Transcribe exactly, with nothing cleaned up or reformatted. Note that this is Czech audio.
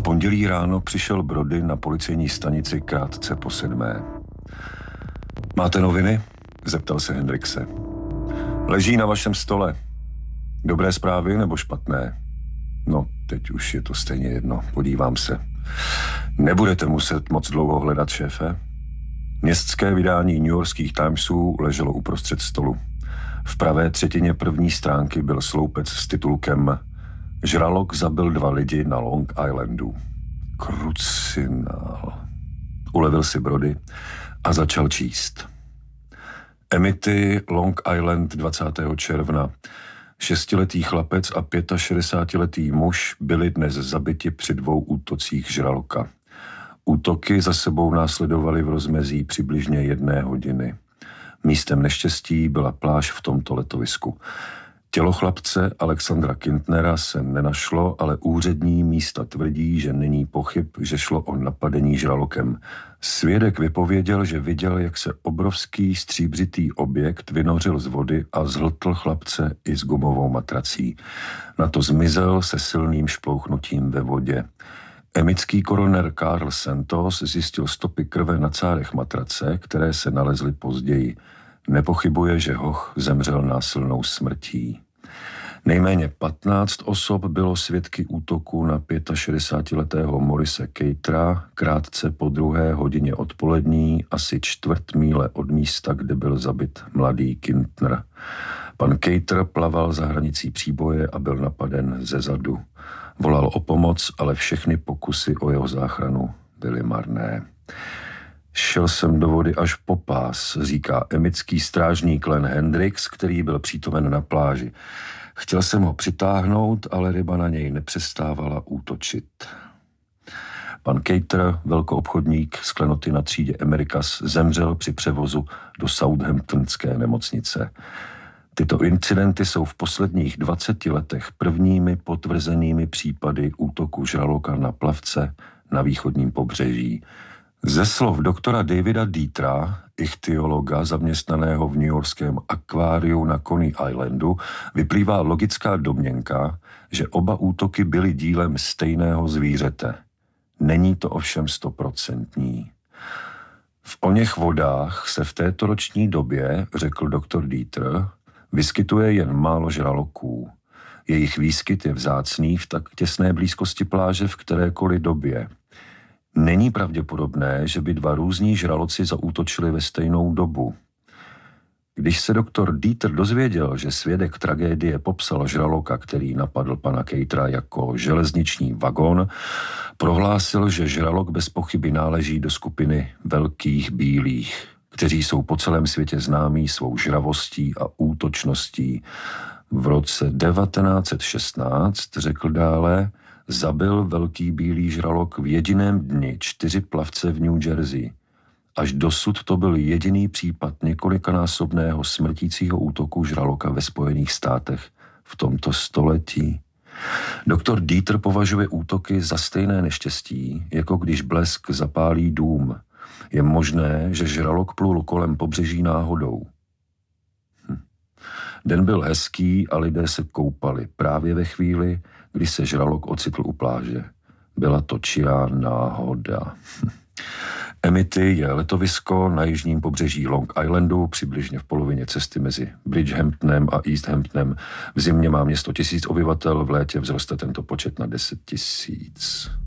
pondělí ráno přišel Brody na policejní stanici krátce po sedmé. Máte noviny? Zeptal se Hendrikse. Leží na vašem stole. Dobré zprávy nebo špatné? No, teď už je to stejně jedno, podívám se. Nebudete muset moc dlouho hledat, šéfe? Městské vydání newyorských Timesů leželo uprostřed stolu. V pravé třetině první stránky byl sloupec s titulkem Žralok zabil dva lidi na Long Islandu. Krucinál. Ulevil si Brody a začal číst. Amity, Long Island, dvacátého června. Šestiletý chlapec a šedesátiletý muž byli dnes zabiti při dvou útocích žraloka. Útoky za sebou následovaly v rozmezí přibližně jedné hodiny. Místem neštěstí byla pláž v tomto letovisku. Tělo chlapce Alexandra Kintnera se nenašlo, ale úřední místa tvrdí, že není pochyb, že šlo o napadení žralokem. Svědek vypověděl, že viděl, jak se obrovský stříbřitý objekt vynořil z vody a zhltl chlapce i s gumovou matrací. Na to zmizel se silným šplouchnutím ve vodě. Emický koroner Karl Santos zjistil stopy krve na cárech matrace, které se nalezly později. Nepochybuje, že hoch zemřel násilnou smrtí. Nejméně patnáct osob bylo svědky útoku na šedesátiletého Morise Keitera krátce po druhé hodině odpolední, asi čtvrt míle od místa, kde byl zabit mladý Kintner. Pan Keiter plaval za hranicí příboje a byl napaden ze zadu. Volal o pomoc, ale všechny pokusy o jeho záchranu byly marné. Šel jsem do vody až po pás, říká emický strážník Len Hendricks, který byl přítomen na pláži. Chtěl jsem ho přitáhnout, ale ryba na něj nepřestávala útočit. Pan Keiter, velkoobchodník z klenoty na třídě Americas, zemřel při převozu do Southamptonské nemocnice. Tyto incidenty jsou v posledních dvaceti letech prvními potvrzenými případy útoku žraloka na plavce na východním pobřeží. Ze slov doktora Davida Dietera, ichtyologa zaměstnaného v newyorském akváriu na Coney Islandu, vyplývá logická domněnka, že oba útoky byly dílem stejného zvířete. Není to ovšem stoprocentní. V oněch vodách se v této roční době, řekl doktor Dieter, vyskytuje jen málo žraloků. Jejich výskyt je vzácný v tak těsné blízkosti pláže v kterékoliv době. Není pravděpodobné, že by dva různí žraloci zaútočili ve stejnou dobu. Když se doktor Dieter dozvěděl, že svědek tragédie popsal žraloka, který napadl pana Keitera jako železniční vagon, prohlásil, že žralok bez pochyby náleží do skupiny velkých bílých, kteří jsou po celém světě známí svou žravostí a útočností. V roce devatenáct set šestnáct, řekl dále, zabil velký bílý žralok v jediném dni čtyři plavce v New Jersey. Až dosud to byl jediný případ několikanásobného smrtícího útoku žraloka ve Spojených státech v tomto století. Doktor Dieter považuje útoky za stejné neštěstí, jako když blesk zapálí dům. Je možné, že žralok plul kolem pobřeží náhodou. Hm. Den byl hezký a lidé se koupali právě ve chvíli, kdy se žralok ocitl u pláže. Byla to čirá náhoda. Amity je letovisko na jižním pobřeží Long Islandu, přibližně v polovině cesty mezi Bridgehamptonem a Easthamptonem. V zimě má město tisíc obyvatel, v létě vzroste tento počet na deset tisíc.